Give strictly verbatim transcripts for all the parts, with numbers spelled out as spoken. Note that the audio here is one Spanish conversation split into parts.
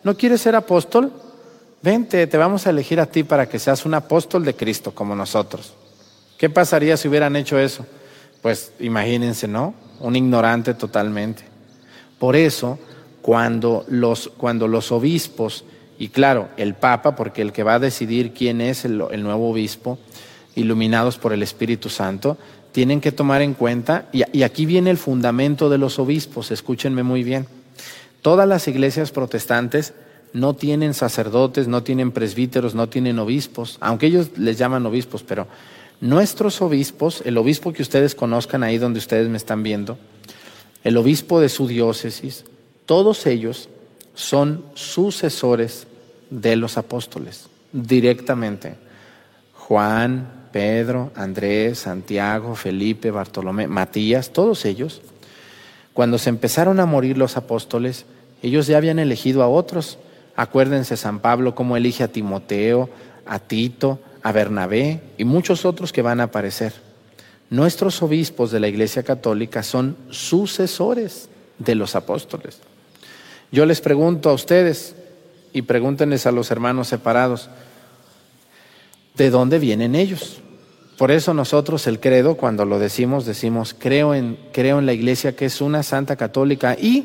¿No quieres ser apóstol? Vente, te vamos a elegir a ti para que seas un apóstol de Cristo como nosotros. ¿Qué pasaría si hubieran hecho eso? Pues imagínense, ¿no? Un ignorante totalmente. Por eso, cuando los, cuando los obispos, y claro, el Papa, porque el que va a decidir quién es el, el nuevo obispo, iluminados por el Espíritu Santo, tienen que tomar en cuenta, y, y aquí viene el fundamento de los obispos, escúchenme muy bien. Todas las iglesias protestantes no tienen sacerdotes, no tienen presbíteros, no tienen obispos, aunque ellos les llaman obispos, pero nuestros obispos, el obispo que ustedes conozcan ahí donde ustedes me están viendo, el obispo de su diócesis, todos ellos son sucesores de los apóstoles, directamente. Juan, Pedro, Andrés, Santiago, Felipe, Bartolomé, Matías, todos ellos, cuando se empezaron a morir los apóstoles, ellos ya habían elegido a otros. Acuérdense San Pablo cómo elige a Timoteo, a Tito, a Bernabé y muchos otros que van a aparecer. Nuestros obispos de la Iglesia Católica son sucesores de los apóstoles. Yo les pregunto a ustedes, y pregúntenles a los hermanos separados, ¿de dónde vienen ellos? Por eso nosotros el credo, cuando lo decimos, decimos, creo en, creo en la Iglesia que es una santa católica y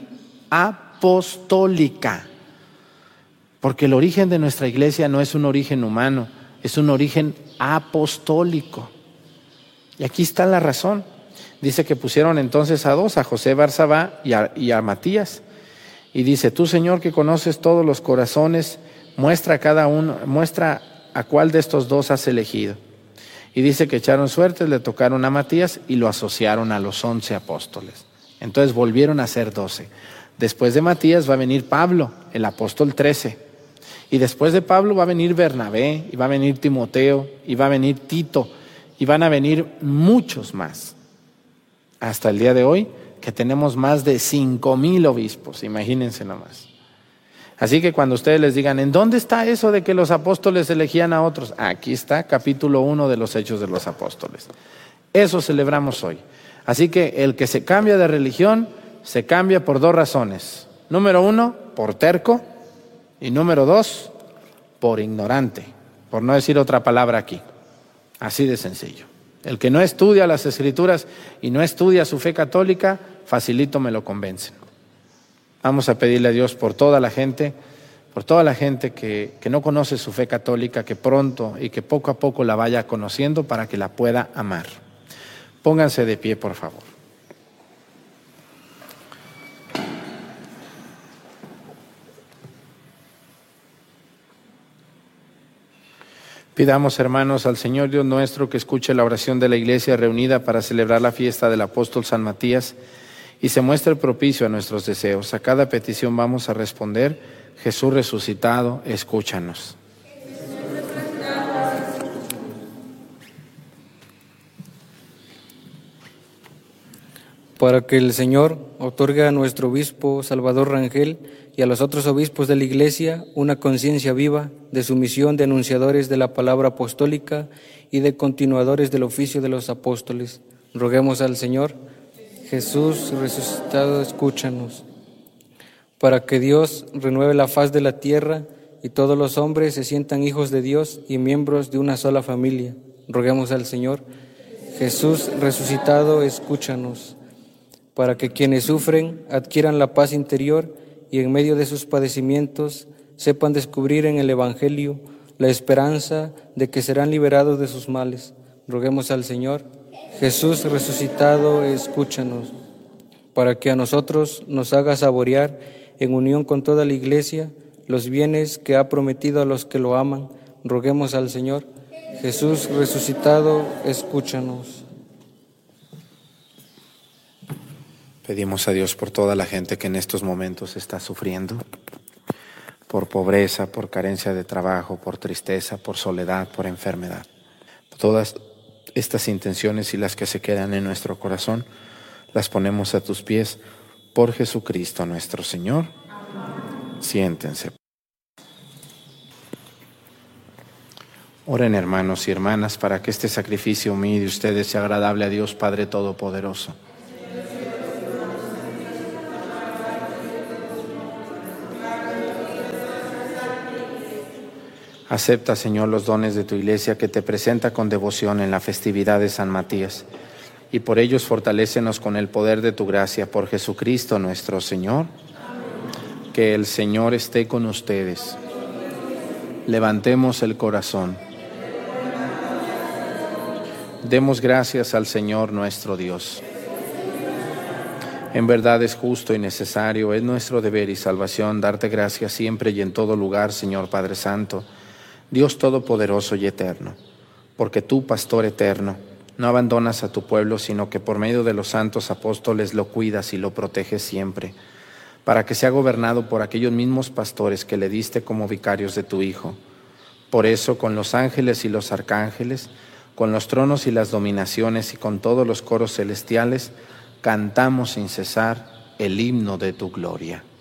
apostólica. Porque el origen de nuestra Iglesia no es un origen humano, es un origen apostólico. Y aquí está la razón. Dice que pusieron entonces a dos, a José Barsabá y a, y a Matías. Y dice, tú Señor que conoces todos los corazones, muestra a cada uno, muestra a cuál de estos dos has elegido. Y dice que echaron suertes, le tocaron a Matías y lo asociaron a los once apóstoles. Entonces volvieron a ser doce. Después de Matías va a venir Pablo, el apóstol trece. Y después de Pablo va a venir Bernabé, y va a venir Timoteo, y va a venir Tito, y van a venir muchos más. Hasta el día de hoy, que tenemos más de cinco mil obispos, imagínense nomás. Así que cuando ustedes les digan, ¿en dónde está eso de que los apóstoles elegían a otros? Aquí está, capítulo uno de los Hechos de los Apóstoles. Eso celebramos hoy. Así que el que se cambia de religión, se cambia por dos razones. Número uno, por terco, y número dos, por ignorante, por no decir otra palabra aquí. Así de sencillo. El que no estudia las Escrituras y no estudia su fe católica, facilito me lo convencen. Vamos a pedirle a Dios por toda la gente, por toda la gente que, que no conoce su fe católica, que pronto y que poco a poco la vaya conociendo para que la pueda amar. Pónganse de pie, por favor. Pidamos, hermanos, al Señor Dios nuestro que escuche la oración de la Iglesia reunida para celebrar la fiesta del apóstol San Matías y se muestre propicio a nuestros deseos. A cada petición vamos a responder, Jesús resucitado, escúchanos. Para que el Señor otorgue a nuestro obispo Salvador Rangel y a los otros obispos de la Iglesia una conciencia viva de su misión de anunciadores de la palabra apostólica y de continuadores del oficio de los apóstoles. Roguemos al Señor. Jesús resucitado, escúchanos. Para que Dios renueve la faz de la tierra y todos los hombres se sientan hijos de Dios y miembros de una sola familia. Roguemos al Señor. Jesús resucitado, escúchanos. Para que quienes sufren adquieran la paz interior y en medio de sus padecimientos sepan descubrir en el Evangelio la esperanza de que serán liberados de sus males. Roguemos al Señor. Jesús resucitado, escúchanos. Para que a nosotros nos haga saborear, en unión con toda la Iglesia, los bienes que ha prometido a los que lo aman. Roguemos al Señor. Jesús resucitado, escúchanos. Pedimos a Dios por toda la gente que en estos momentos está sufriendo, por pobreza, por carencia de trabajo, por tristeza, por soledad, por enfermedad. Todas estas intenciones y las que se quedan en nuestro corazón, las ponemos a tus pies por Jesucristo nuestro Señor. Amén. Siéntense. Oren, hermanos y hermanas, para que este sacrificio humilde de ustedes sea agradable a Dios Padre Todopoderoso. Acepta, Señor, los dones de tu Iglesia que te presenta con devoción en la festividad de San Matías, y por ellos fortalécenos con el poder de tu gracia, por Jesucristo nuestro Señor. Amén. Que el Señor esté con ustedes. Levantemos el corazón. Demos gracias al Señor nuestro Dios. En verdad es justo y necesario, es nuestro deber y salvación darte gracias siempre y en todo lugar, Señor Padre Santo, Dios Todopoderoso y Eterno, porque tú, Pastor eterno, no abandonas a tu pueblo, sino que por medio de los santos apóstoles lo cuidas y lo proteges siempre, para que sea gobernado por aquellos mismos pastores que le diste como vicarios de tu Hijo. Por eso, con los ángeles y los arcángeles, con los tronos y las dominaciones y con todos los coros celestiales, cantamos sin cesar el himno de tu gloria.